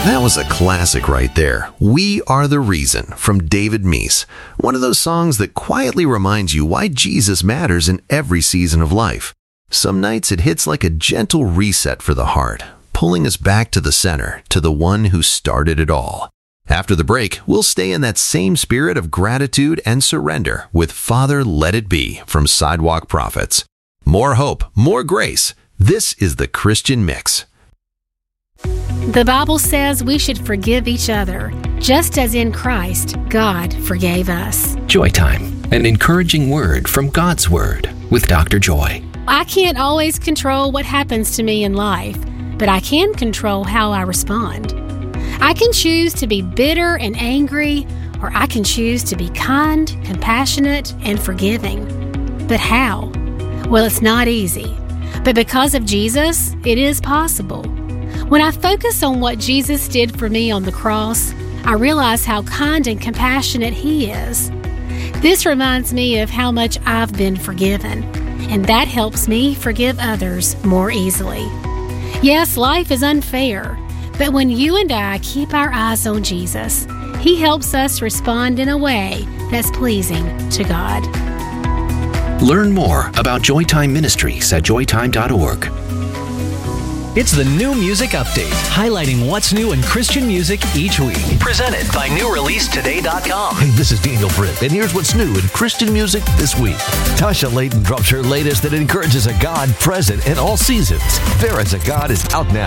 That was a classic right there. We Are the Reason from David Meese. One of those songs that quietly reminds you why Jesus matters in every season of life. Some nights it hits like a gentle reset for the heart, pulling us back to the center, to the one who started it all. After the break, we'll stay in that same spirit of gratitude and surrender with Father Let It Be from Sidewalk Prophets. More hope, more grace. This is the Christian Mix. The Bible says we should forgive each other, just as in Christ, God forgave us. Joy Time, an encouraging word from God's Word with Dr. Joy. I can't always control what happens to me in life, but I can control how I respond. I can choose to be bitter and angry, or I can choose to be kind, compassionate, and forgiving. But how? Well, it's not easy. But because of Jesus, it is possible. When I focus on what Jesus did for me on the cross, I realize how kind and compassionate He is. This reminds me of how much I've been forgiven, and that helps me forgive others more easily. Yes, life is unfair, but when you and I keep our eyes on Jesus, He helps us respond in a way that's pleasing to God. Learn more about Joytime Ministries at joytime.org. It's the New Music Update, highlighting what's new in Christian music each week. Presented by NewReleaseToday.com. Hey, this is Daniel Britt, and here's what's new in Christian music this week. Tasha Layton drops her latest that encourages a God present in all seasons. There Is a God is out now.